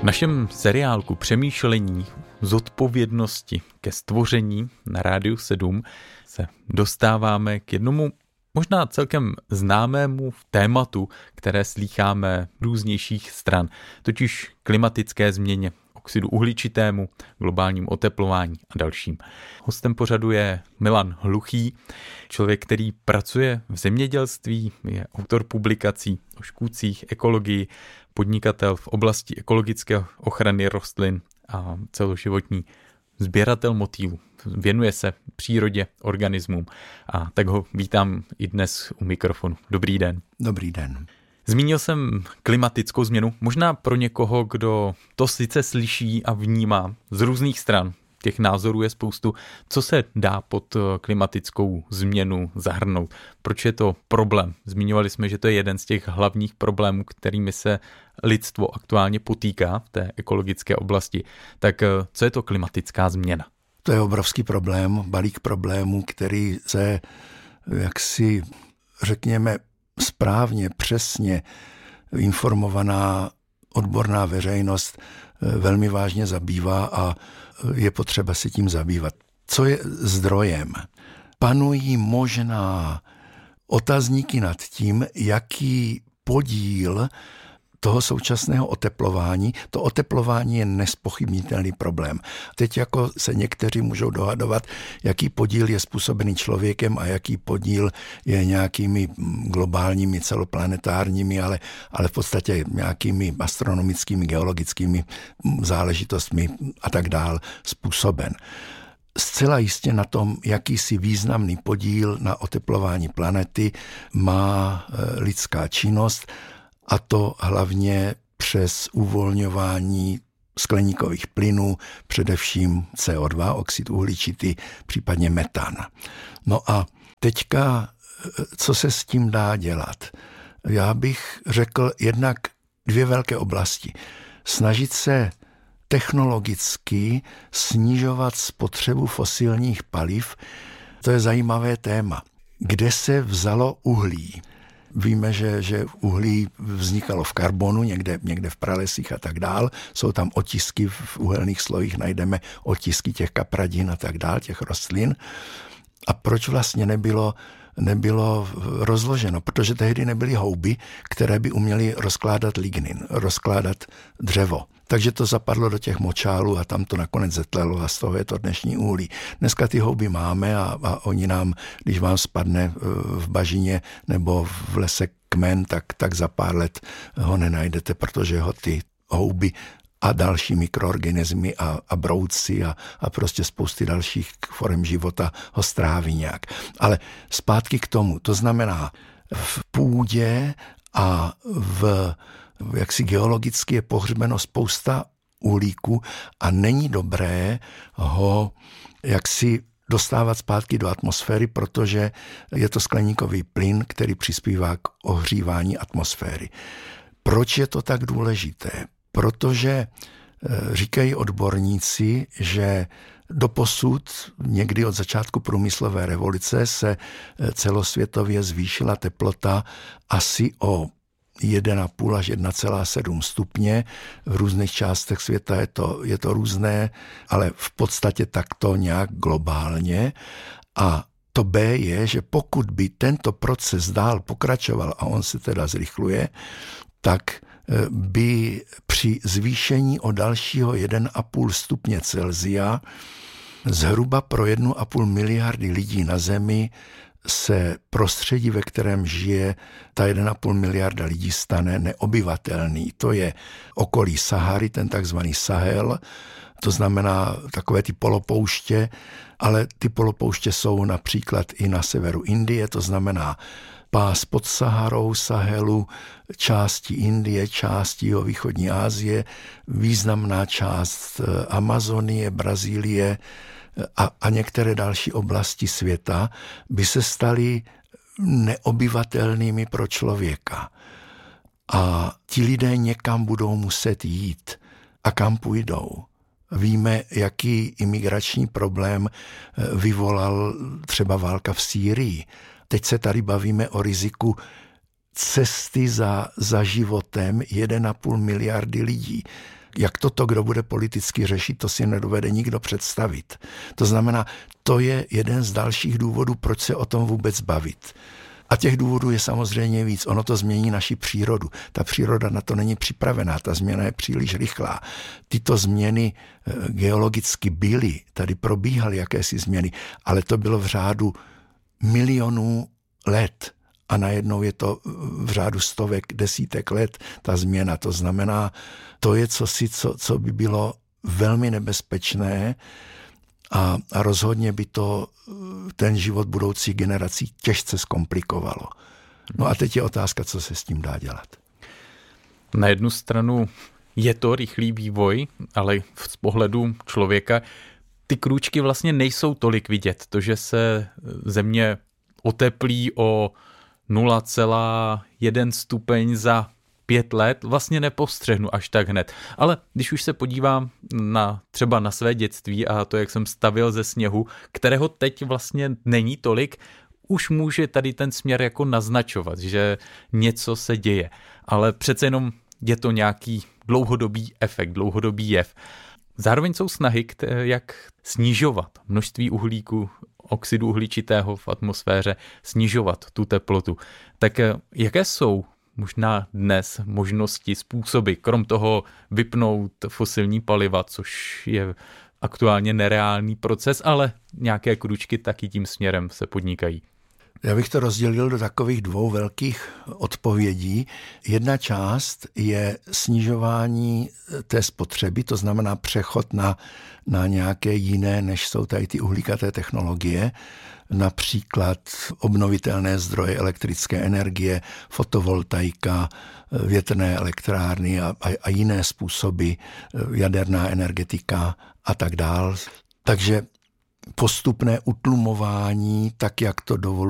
V našem seriálku Přemýšlení zodpovědnosti ke stvoření na Rádiu 7 se dostáváme k jednomu možná celkem známému tématu, které slýcháme různějších stran, totiž klimatické změně, oxidu uhličitému, globálním oteplování a dalším. Hostem pořadu je Milan Hluchý, člověk, který pracuje v zemědělství, je autor publikací o škůdcích, ekologii, podnikatel v oblasti ekologické ochrany rostlin a celoživotní sběratel motýlů. Věnuje se přírodě, organismům a tak ho vítám i dnes u mikrofonu. Dobrý den. Dobrý den. Zmínil jsem klimatickou změnu, možná pro někoho, kdo to sice slyší a vnímá z různých stran. Těch názorů je spoustu. Co se dá pod klimatickou změnu zahrnout? Proč je to problém? Zmiňovali jsme, že to je jeden z těch hlavních problémů, kterými se lidstvo aktuálně potýká v té ekologické oblasti. Tak co je to klimatická změna? To je obrovský problém, balík problémů, který se, jaksi řekněme, správně, přesně informovaná odborná veřejnost velmi vážně zabývá a je potřeba se tím zabývat. Co je zdrojem? Panují možná otazníky nad tím, jaký podíl toho současného oteplování. To oteplování je nespochybnitelný problém. Teď jako se někteří můžou dohadovat, jaký podíl je způsobený člověkem a jaký podíl je nějakými globálními, celoplanetárními, ale v podstatě nějakými astronomickými, geologickými záležitostmi a tak dál způsoben. Zcela jistě na tom, jakýsi významný podíl na oteplování planety má lidská činnost, a to hlavně přes uvolňování skleníkových plynů, především CO2, oxid uhličitý, případně metan. No a teďka, co se s tím dá dělat? Já bych řekl jednak dvě velké oblasti. Snažit se technologicky snižovat spotřebu fosilních paliv, to je zajímavé téma. Kde se vzalo uhlí? Víme, že uhlí vznikalo v karbonu, někde v pralesích a tak dál. Jsou tam otisky, v uhelných slojích najdeme otisky těch kapradin a tak dál, těch rostlin. A proč vlastně nebylo rozloženo? Protože tehdy nebyly houby, které by uměly rozkládat lignin, rozkládat dřevo. Takže to zapadlo do těch močálů a tam to nakonec zetlelo a z toho je to dnešní uhlí. Dneska ty houby máme a oni nám, když vám spadne v bažině nebo v lese kmen, tak za pár let ho nenajdete, protože ho ty houby a další mikroorganismy a broudci a prostě spousty dalších forem života ho stráví nějak. Ale zpátky k tomu, to znamená v půdě a jaksi geologicky je pohřbeno spousta uhlíku a není dobré ho jaksi dostávat zpátky do atmosféry, protože je to skleníkový plyn, který přispívá k ohřívání atmosféry. Proč je to tak důležité? Protože říkají odborníci, že doposud, někdy od začátku průmyslové revoluce, se celosvětově zvýšila teplota asi o 1,5 až 1,7 stupně. V různých částech světa je to různé, ale v podstatě takto nějak globálně. A to B je, že pokud by tento proces dál pokračoval, a on se teda zrychluje, tak by při zvýšení o dalšího 1,5 stupně Celsia zhruba pro 1,5 miliardy lidí na Zemi se prostředí, ve kterém žije ta 1,5 miliarda lidí, stane neobyvatelný. To je okolí Sahary, ten takzvaný Sahel, to znamená takové ty polopouště, ale ty polopouště jsou například i na severu Indie, to znamená pás pod Saharou, Sahelu, části Indie, části jihovýchodní Asie, významná část Amazonie, Brazílie a některé další oblasti světa by se staly neobyvatelnými pro člověka. A ti lidé někam budou muset jít. A kam půjdou? Víme, jaký imigrační problém vyvolal třeba válka v Sýrii. Teď se tady bavíme o riziku cesty za životem 1,5 miliardy lidí. Jak toto, kdo bude politicky řešit, to si nedovede nikdo představit. To znamená, to je jeden z dalších důvodů, proč se o tom vůbec bavit. A těch důvodů je samozřejmě víc. Ono to změní naši přírodu. Ta příroda na to není připravená, ta změna je příliš rychlá. Tyto změny geologicky byly, tady probíhaly jakési změny, ale to bylo v řádu milionů let. A najednou je to v řádu stovek, desítek let ta změna. To znamená, to je co by bylo velmi nebezpečné a rozhodně by to ten život budoucích generací těžce zkomplikovalo. No a teď je otázka, co se s tím dá dělat. Na jednu stranu je to rychlý vývoj, ale z pohledu člověka ty krůčky vlastně nejsou tolik vidět. To, že se Země oteplí o 0,1 stupeň za 5 let, vlastně nepostřehnu až tak hned. Ale když už se podívám třeba na své dětství a to, jak jsem stavěl ze sněhu, kterého teď vlastně není tolik, už může tady ten směr jako naznačovat, že něco se děje. Ale přece jenom je to nějaký dlouhodobý efekt, dlouhodobý jev. Zároveň jsou snahy, jak snižovat množství uhlíku, oxidu uhličitého v atmosféře, snižovat tu teplotu. Tak jaké jsou možná dnes možnosti, způsoby, krom toho vypnout fosilní paliva, což je aktuálně nereálný proces, ale nějaké kručky taky tím směrem se podnikají? Já bych to rozdělil do takových dvou velkých odpovědí. Jedna část je snižování té spotřeby, to znamená přechod na nějaké jiné, než jsou tady ty uhlíkaté technologie, například obnovitelné zdroje elektrické energie, fotovoltaika, větrné elektrárny a jiné způsoby, jaderná energetika a tak dál. Takže postupné utlumování, tak jak to dovoluje